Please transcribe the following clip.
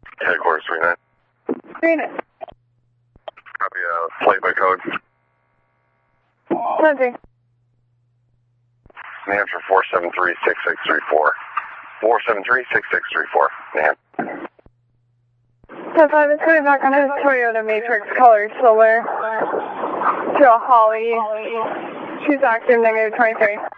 Headquarters 39. 39. Copy, plate by code. Nothing. New Hampshire 473-6634. 473-6634. New Hampshire. 10-5 is coming back on his Toyota Matrix color silver to a Holly. She's active, -23.